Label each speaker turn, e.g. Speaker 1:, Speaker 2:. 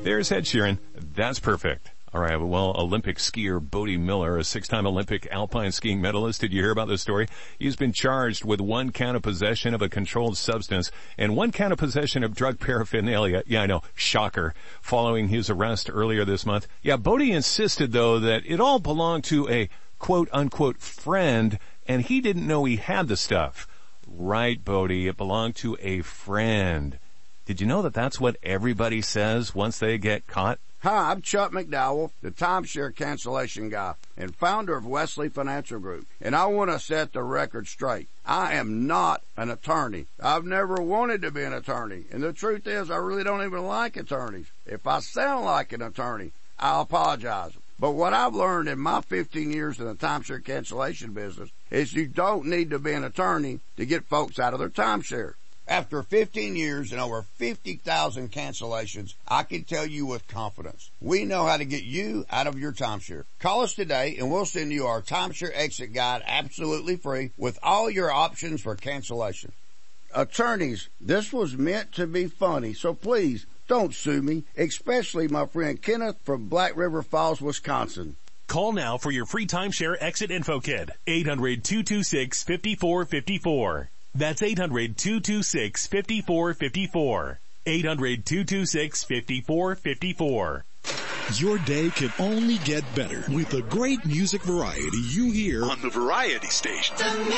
Speaker 1: There's Ed Sheeran. That's perfect. All right, well, Olympic skier Bodie Miller, a 6-time Olympic alpine skiing medalist. Did you hear about this story? He's been charged with 1 count of possession of a controlled substance and 1 count of possession of drug paraphernalia. Yeah, I know. Shocker. Following his arrest earlier this month. Yeah, Bodie insisted, though, that it all belonged to a quote-unquote friend, and he didn't know he had the stuff. Right, Bodie, it belonged to a friend. Did you know that that's what everybody says once they get caught?
Speaker 2: Hi, I'm Chuck McDowell, the timeshare cancellation guy and founder of Wesley Financial Group. And I want to set the record straight. I am not an attorney. I've never wanted to be an attorney. And the truth is, I really don't even like attorneys. If I sound like an attorney, I apologize. But what I've learned in my 15 years in the timeshare cancellation business is you don't need to be an attorney to get folks out of their timeshare. After 15 years and over 50,000 cancellations, I can tell you with confidence, we know how to get you out of your timeshare. Call us today and we'll send you our timeshare exit guide absolutely free with all your options for cancellation. Attorneys, this was meant to be funny, so please don't sue me, especially my friend Kenneth from Black River Falls, Wisconsin.
Speaker 3: Call now for your free timeshare exit info kit. 800-226-5454. That's 800-226-5454. 800-226-5454.
Speaker 4: Your day can only get better with the great music variety you hear on the Variety Station.